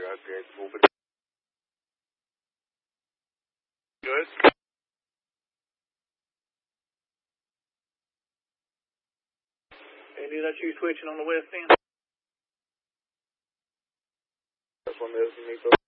Good. Good. Andy, that's you switching on the west end? That's 1 Nico.